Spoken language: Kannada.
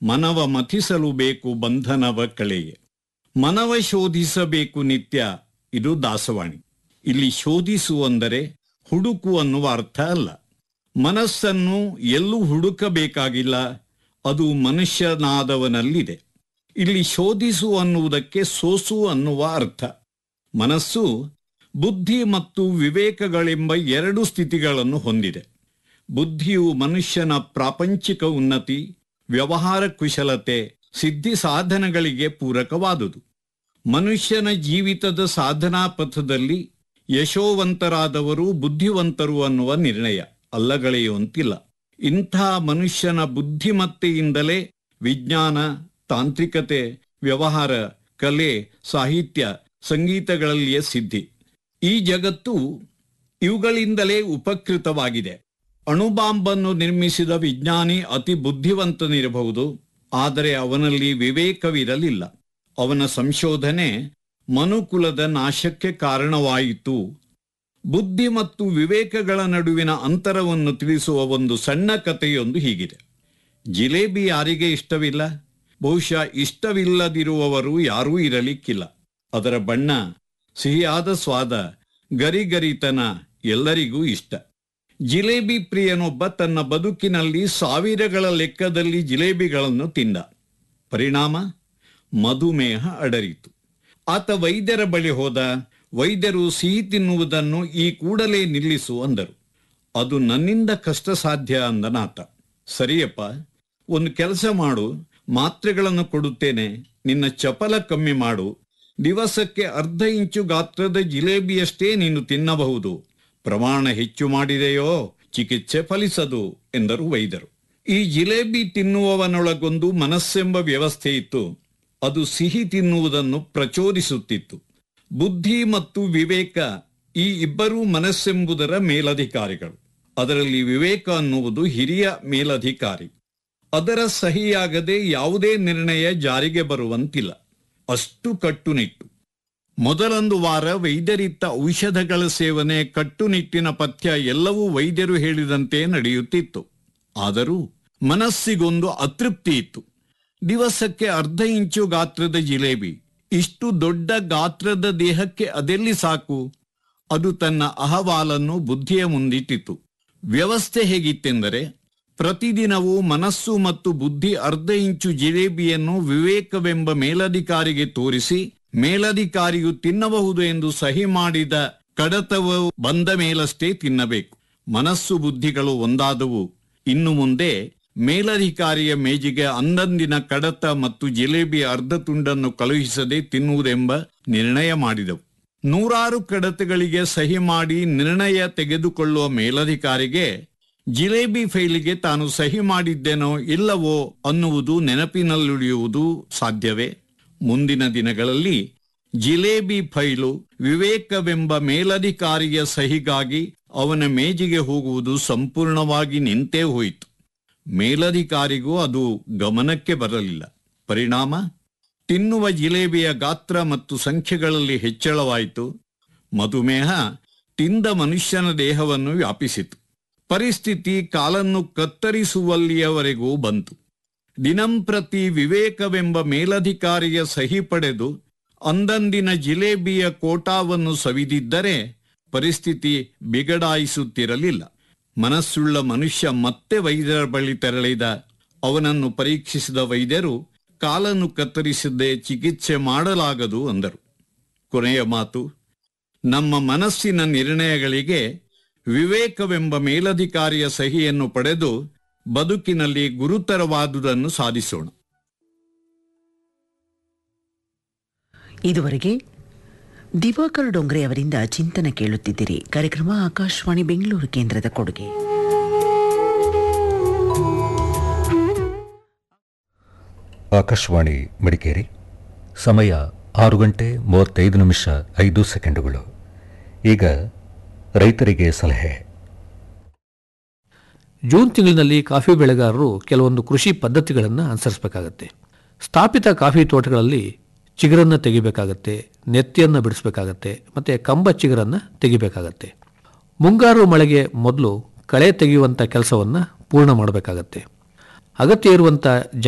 ಮನವ ಮಥಿಸಲು ಬೇಕು ಬಂಧನವ ಕಳೆಯೇ. ಮನವ ಶೋಧಿಸಬೇಕು ನಿತ್ಯ, ಇದು ದಾಸವಾಣಿ. ಇಲ್ಲಿ ಶೋಧಿಸು ಅಂದರೆ ಹುಡುಕು ಅನ್ನುವ ಅರ್ಥ ಅಲ್ಲ. ಮನಸ್ಸನ್ನು ಎಲ್ಲೂ ಹುಡುಕಬೇಕಾಗಿಲ್ಲ, ಅದು ಮನುಷ್ಯನಾದವನಲ್ಲಿದೆ. ಇಲ್ಲಿ ಶೋಧಿಸು ಅನ್ನುವುದಕ್ಕೆ ಸೋಸು ಅನ್ನುವ ಅರ್ಥ. ಮನಸ್ಸು ಬುದ್ಧಿ ಮತ್ತು ವಿವೇಕಗಳೆಂಬ ಎರಡು ಸ್ಥಿತಿಗಳನ್ನು ಹೊಂದಿದೆ. ಬುದ್ಧಿಯು ಮನುಷ್ಯನ ಪ್ರಾಪಂಚಿಕ ಉನ್ನತಿ, ವ್ಯವಹಾರ ಕುಶಲತೆ, ಸಿದ್ಧಿ ಸಾಧನಗಳಿಗೆ ಪೂರಕವಾದುದು. ಮನುಷ್ಯನ ಜೀವಿತದ ಸಾಧನಾ ಪಥದಲ್ಲಿ ಯಶೋವಂತರಾದವರು ಬುದ್ಧಿವಂತರು ಅನ್ನುವ ನಿರ್ಣಯ ಅಲ್ಲಗಳೆಯುವಂತಿಲ್ಲ. ಇಂಥ ಮನುಷ್ಯನ ಬುದ್ಧಿಮತ್ತೆಯಿಂದಲೇ ವಿಜ್ಞಾನ, ತಾಂತ್ರಿಕತೆ, ವ್ಯವಹಾರ, ಕಲೆ, ಸಾಹಿತ್ಯ, ಸಂಗೀತಗಳಲ್ಲಿಯೇ ಸಿದ್ಧಿ. ಈ ಜಗತ್ತು ಇವುಗಳಿಂದಲೇ ಉಪಕೃತವಾಗಿದೆ. ಅಣುಬಾಂಬನ್ನು ನಿರ್ಮಿಸಿದ ವಿಜ್ಞಾನಿ ಅತಿ ಬುದ್ಧಿವಂತನಿರಬಹುದು, ಆದರೆ ಅವನಲ್ಲಿ ವಿವೇಕವಿರಲಿಲ್ಲ. ಅವನ ಸಂಶೋಧನೆ ಮನುಕುಲದ ನಾಶಕ್ಕೆ ಕಾರಣವಾಯಿತು. ಬುದ್ಧಿ ಮತ್ತು ವಿವೇಕಗಳ ನಡುವಿನ ಅಂತರವನ್ನು ತಿಳಿಸುವ ಒಂದು ಸಣ್ಣ ಕಥೆಯೊಂದು ಹೀಗಿದೆ. ಜಿಲೇಬಿ ಯಾರಿಗೆ ಇಷ್ಟವಿಲ್ಲ? ಬಹುಶಃ ಇಷ್ಟವಿಲ್ಲದಿರುವವರು ಯಾರೂ ಇರಲಿಕ್ಕಿಲ್ಲ. ಅದರ ಬಣ್ಣ, ಸಿಹಿಯಾದ ಸ್ವಾದ, ಗರಿಗರಿತನ ಎಲ್ಲರಿಗೂ ಇಷ್ಟ. ಜಿಲೇಬಿ ಪ್ರಿಯನೊಬ್ಬ ತನ್ನ ಬದುಕಿನಲ್ಲಿ ಸಾವಿರಗಳ ಲೆಕ್ಕದಲ್ಲಿ ಜಿಲೇಬಿಗಳನ್ನು ತಿಂದ. ಪರಿಣಾಮ ಮಧುಮೇಹ ಅಡರಿತು. ಆತ ವೈದ್ಯರ ಬಳಿ ಹೋದ. ವೈದ್ಯರು ಸಿಹಿ ತಿನ್ನುವುದನ್ನು ಈ ಕೂಡಲೇ ನಿಲ್ಲಿಸು ಅಂದರು. ಅದು ನನ್ನಿಂದ ಕಷ್ಟ ಸಾಧ್ಯ ಅಂದನಾತ. ಸರಿಯಪ್ಪ, ಒಂದು ಕೆಲಸ ಮಾಡು, ಮಾತ್ರೆಗಳನ್ನು ಕೊಡುತ್ತೇನೆ, ನಿನ್ನ ಚಪಲ ಕಮ್ಮಿ ಮಾಡು, ದಿವಸಕ್ಕೆ ಅರ್ಧ ಇಂಚು ಗಾತ್ರದ ಜಿಲೇಬಿಯಷ್ಟೇ ನೀನು ತಿನ್ನಬಹುದು. ಪ್ರಮಾಣ ಹೆಚ್ಚು ಮಾಡಿದೆಯೋ ಚಿಕಿತ್ಸೆ ಫಲಿಸದು ಎಂದರು ವೈದ್ಯರು. ಈ ಜಿಲೇಬಿ ತಿನ್ನುವವನೊಳಗೊಂದು ಮನಸ್ಸೆಂಬ ವ್ಯವಸ್ಥೆ ಇತ್ತು. ಅದು ಸಿಹಿ ತಿನ್ನುವುದನ್ನು ಪ್ರಚೋದಿಸುತ್ತಿತ್ತು. ಬುದ್ಧಿ ಮತ್ತು ವಿವೇಕ ಈ ಇಬ್ಬರೂ ಮನಸ್ಸೆಂಬುದರ ಮೇಲಧಿಕಾರಿಗಳು. ಅದರಲ್ಲಿ ವಿವೇಕ ಅನ್ನುವುದು ಹಿರಿಯ ಮೇಲಧಿಕಾರಿ. ಅದರ ಸಹಿಯಾಗದೆ ಯಾವುದೇ ನಿರ್ಣಯ ಜಾರಿಗೆ ಬರುವಂತಿಲ್ಲ. ಅಷ್ಟು ಕಟ್ಟುನಿಟ್ಟು. ಮೊದಲೊಂದು ವಾರ ವೈದ್ಯರಿತ್ತ ಔಷಧಗಳ ಸೇವನೆ, ಕಟ್ಟುನಿಟ್ಟಿನ ಪಥ್ಯ ಎಲ್ಲವೂ ವೈದ್ಯರು ಹೇಳಿದಂತೆ ನಡೆಯುತ್ತಿತ್ತು. ಆದರೂ ಮನಸ್ಸಿಗೊಂದು ಅತೃಪ್ತಿ ಇತ್ತು. ದಿವಸಕ್ಕೆ ಅರ್ಧ ಇಂಚು ಗಾತ್ರದ ಜಿಲೇಬಿ, ಇಷ್ಟು ದೊಡ್ಡ ಗಾತ್ರದ ದೇಹಕ್ಕೆ ಅದೆಲ್ಲಿ ಸಾಕು? ಅದು ತನ್ನ ಅಹವಾಲನ್ನು ಬುದ್ಧಿಯ ಮುಂದಿಟ್ಟಿತು. ವ್ಯವಸ್ಥೆ ಹೇಗಿತ್ತೆಂದರೆ, ಪ್ರತಿದಿನವೂ ಮನಸ್ಸು ಮತ್ತು ಬುದ್ಧಿ ಅರ್ಧ ಇಂಚು ಜಿಲೇಬಿಯನ್ನು ವಿವೇಕವೆಂಬ ಮೇಲಧಿಕಾರಿಗೆ ತೋರಿಸಿ, ಮೇಲಧಿಕಾರಿಯು ತಿನ್ನಬಹುದು ಎಂದು ಸಹಿ ಮಾಡಿದ ಕಡತವು ಬಂದ ಮೇಲಷ್ಟೇ ತಿನ್ನಬೇಕು. ಮನಸ್ಸು ಬುದ್ಧಿಗಳು ಒಂದಾದವು. ಇನ್ನು ಮುಂದೆ ಮೇಲಧಿಕಾರಿಯ ಮೇಜಿಗೆ ಅಂದಂದಿನ ಕಡತ ಮತ್ತು ಜಿಲೇಬಿಯ ಅರ್ಧ ತುಂಡನ್ನು ಕಳುಹಿಸದೆ ತಿನ್ನುವುದೆಂಬ ನಿರ್ಣಯ ಮಾಡಿದವು. ನೂರಾರು ಕಡತಗಳಿಗೆ ಸಹಿ ಮಾಡಿ ನಿರ್ಣಯ ತೆಗೆದುಕೊಳ್ಳುವ ಮೇಲಧಿಕಾರಿಗೆ ಜಿಲೇಬಿ ಫೈಲಿಗೆ ತಾನು ಸಹಿ ಮಾಡಿದ್ದೇನೋ ಇಲ್ಲವೋ ಅನ್ನುವುದು ನೆನಪಿನಲ್ಲುಳಿಯುವುದು ಸಾಧ್ಯವೇ? ಮುಂದಿನ ದಿನಗಳಲ್ಲಿ ಜಿಲೇಬಿ ಫೈಲು ವಿವೇಕವೆಂಬ ಮೇಲಧಿಕಾರಿಯ ಸಹಿಗಾಗಿ ಅವನ ಮೇಜಿಗೆ ಹೋಗುವುದು ಸಂಪೂರ್ಣವಾಗಿ ನಿಂತೇ ಹೋಯಿತು. ಮೇಲಧಿಕಾರಿಗೂ ಅದು ಗಮನಕ್ಕೆ ಬರಲಿಲ್ಲ. ಪರಿಣಾಮ ತಿನ್ನುವ ಜಿಲೇಬಿಯ ಗಾತ್ರ ಮತ್ತು ಸಂಖ್ಯೆಗಳಲ್ಲಿ ಹೆಚ್ಚಳವಾಯಿತು. ಮಧುಮೇಹ ತಿಂದ ಮನುಷ್ಯನ ದೇಹವನ್ನು ವ್ಯಾಪಿಸಿತು. ಪರಿಸ್ಥಿತಿ ಕಾಲನ್ನು ಕತ್ತರಿಸುವಲ್ಲಿಯವರೆಗೂ ಬಂತು. ದಿನಂಪ್ರತಿ ವಿವೇಕವೆಂಬ ಮೇಲಧಿಕಾರಿಯ ಸಹಿ ಪಡೆದು ಅಂದಂದಿನ ಜಿಲೇಬಿಯ ಕೋಟಾವನ್ನು ಸವಿದಿದ್ದರೆ ಪರಿಸ್ಥಿತಿ ಬಿಗಡಾಯಿಸುತ್ತಿರಲಿಲ್ಲ. ಮನಸ್ಸುಳ್ಳ ಮನುಷ್ಯ ಮತ್ತೆ ವೈದ್ಯರ ಬಳಿ ತೆರಳಿದ. ಅವನನ್ನು ಪರೀಕ್ಷಿಸಿದ ವೈದ್ಯರು ಕಾಲನ್ನು ಕತ್ತರಿಸದೆ ಚಿಕಿತ್ಸೆ ಮಾಡಲಾಗದು ಅಂದರು. ಕೊನೆಯ ಮಾತು, ನಮ್ಮ ಮನಸ್ಸಿನ ನಿರ್ಣಯಗಳಿಗೆ ವಿವೇಕವೆಂಬ ಮೇಲಧಿಕಾರಿಯ ಸಹಿಯನ್ನು ಪಡೆದು ಬದುಕಿನಲ್ಲಿ ಗುರುತರವಾದುದನ್ನು ಸಾಧಿಸೋಣ. ಇದುವರೆಗೆ ದಿವಾಕರ್ ಡೊಂಗ್ರೆ ಅವರಿಂದ ಚಿಂತನೆ ಕೇಳುತ್ತಿದ್ದೀರಿ. ಕಾರ್ಯಕ್ರಮ ಆಕಾಶವಾಣಿ ಬೆಂಗಳೂರು ಕೇಂದ್ರದ ಕೊಡುಗೆ. ಆಕಾಶವಾಣಿ ಮಡಿಕೇರಿ. ಸಮಯ 6:35 ಈಗ ರೈತರಿಗೆ ಸಲಹೆ. ಜೂನ್ ತಿಂಗಳಿನಲ್ಲಿ ಕಾಫಿ ಬೆಳೆಗಾರರು ಕೆಲವೊಂದು ಕೃಷಿ ಪದ್ಧತಿಗಳನ್ನು ಅನುಸರಿಸಬೇಕಾಗತ್ತೆ. ಸ್ಥಾಪಿತ ಕಾಫಿ ತೋಟಗಳಲ್ಲಿ ಚಿಗುರನ್ನು ತೆಗಿಬೇಕಾಗತ್ತೆ, ನೆತ್ತಿಯನ್ನು ಬಿಡಿಸಬೇಕಾಗತ್ತೆ, ಮತ್ತು ಕಂಬ ಚಿಗುರನ್ನು ತೆಗಿಬೇಕಾಗತ್ತೆ. ಮುಂಗಾರು ಮಳೆಗೆ ಮೊದಲು ಕಳೆ ತೆಗೆಯುವಂಥ ಕೆಲಸವನ್ನು ಪೂರ್ಣ ಮಾಡಬೇಕಾಗತ್ತೆ. ಅಗತ್ಯ ಇರುವಂಥ